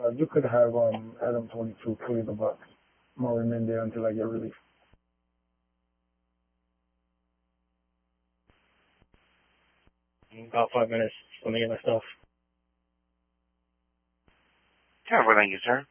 You could have Adam 22 clear the box. I'm gonna remain there until I get relief. About 5 minutes. Let me get my stuff. Terrible, thank you, sir.